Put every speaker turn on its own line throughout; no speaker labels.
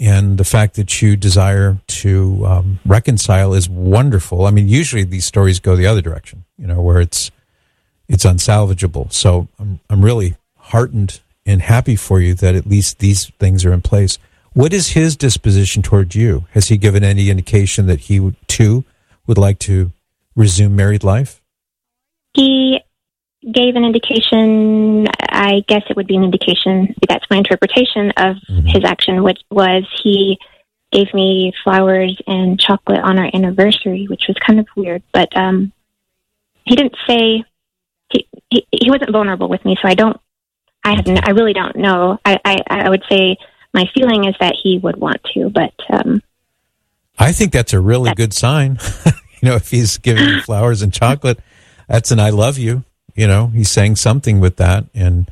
And the fact that you desire to reconcile is wonderful. I mean, usually these stories go the other direction, where it's unsalvageable. So I'm really heartened and happy for you that at least these things are in place. What is his disposition toward you? Has he given any indication that he, too, would like to resume married life?
He gave an indication, I guess it would be an indication, that's my interpretation of his action, which was he gave me flowers and chocolate on our anniversary, which was kind of weird, but he didn't say, he wasn't vulnerable with me, so I really don't know. I would say my feeling is that he would want to, but
I think that's a really good sign. If he's giving you flowers and chocolate, that's an I love you. He's saying something with that. And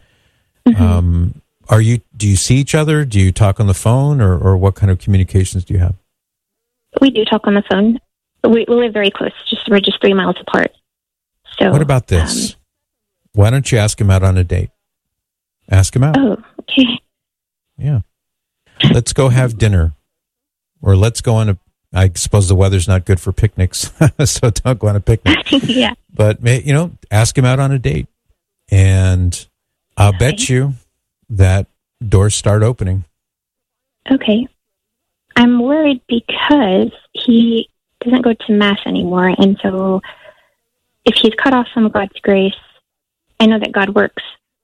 do you see each other? Do you talk on the phone, or what kind of communications do you have?
We do talk on the phone. We live very close. We're just 3 miles apart. So
what about this? Why don't you ask him out on a date? Ask him out.
Oh, okay.
Yeah. Let's go have dinner, or let's go on I suppose the weather's not good for picnics, so don't go on a picnic.
Yeah.
But, ask him out on a date, and I'll bet you that doors start opening.
Okay. I'm worried because he doesn't go to Mass anymore, and so if he's cut off from God's grace, I know that God works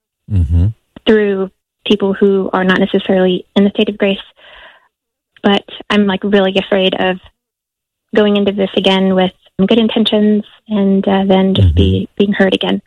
through people who are not necessarily in the state of grace, but I'm really afraid of going into this again with good intentions and then just being hurt again.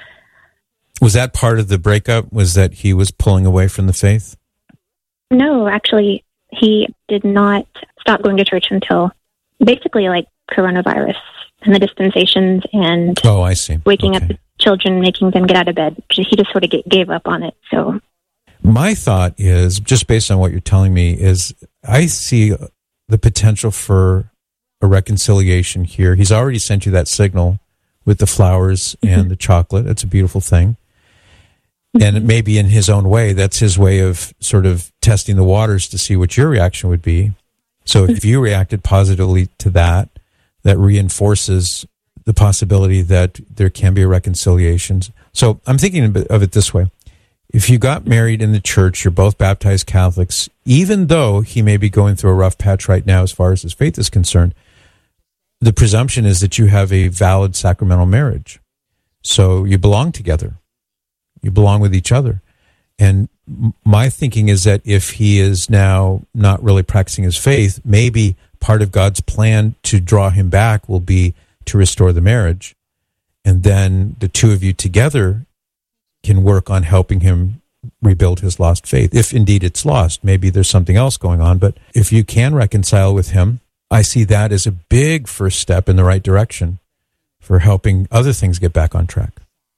Was that part of the breakup? Was that he was pulling away from the faith?
No, actually, he did not stop going to church until basically coronavirus and the dispensations and
I see.
Waking up the children, making them get out of bed. He just sort of gave up on it. So
my thought is, just based on what you're telling me, is I see the potential for a reconciliation here. He's already sent you that signal with the flowers and the chocolate. It's a beautiful thing. And it may be in his own way. That's his way of sort of testing the waters to see what your reaction would be. So if you reacted positively to that, that reinforces the possibility that there can be a reconciliation. So I'm thinking of it this way. If you got married in the church, you're both baptized Catholics, even though he may be going through a rough patch right now as far as his faith is concerned, the presumption is that you have a valid sacramental marriage. So you belong together. You belong with each other. And my thinking is that if he is now not really practicing his faith, maybe part of God's plan to draw him back will be to restore the marriage. And then the two of you together can work on helping him rebuild his lost faith. If indeed it's lost, maybe there's something else going on. But if you can reconcile with him, I see that as a big first step in the right direction for helping other things get back on track.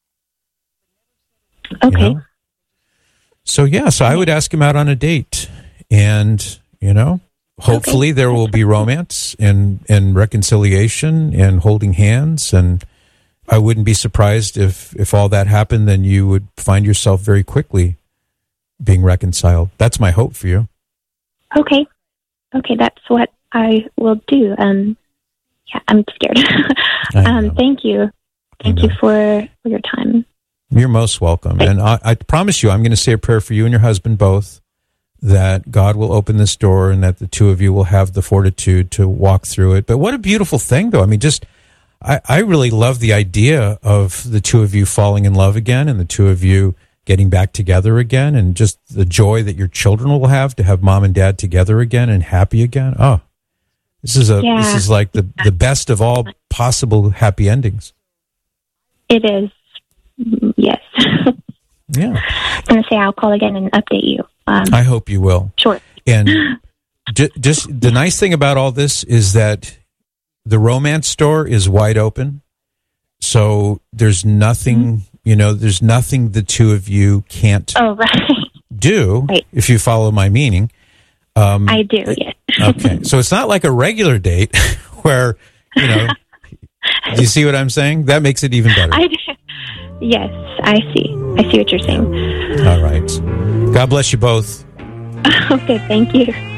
Okay.
So I would ask him out on a date, and, hopefully there will be romance and reconciliation and holding hands. And I wouldn't be surprised if all that happened, then you would find yourself very quickly being reconciled. That's my hope for you.
Okay, that's what I will do. I'm scared. Thank you. Thank you for your time.
You're most welcome. And I promise you, I'm going to say a prayer for you and your husband both, that God will open this door and that the two of you will have the fortitude to walk through it. But what a beautiful thing, though. I mean, I really love the idea of the two of you falling in love again and the two of you getting back together again, and just the joy that your children will have to have mom and dad together again and happy again. Oh, this is like the best of all possible happy endings.
It is. Yes.
Yeah.
I'm going to say I'll call again and update you.
I hope you will.
Sure.
And just the nice thing about all this is that the romance door is wide open. So there's nothing, there's nothing the two of you can't do, if you follow my meaning.
I do, yes.
Okay. So it's not like a regular date where, do you see what I'm saying? That makes it even better.
Yes, I see. I see what you're saying.
All right. God bless you both.
Okay, thank you.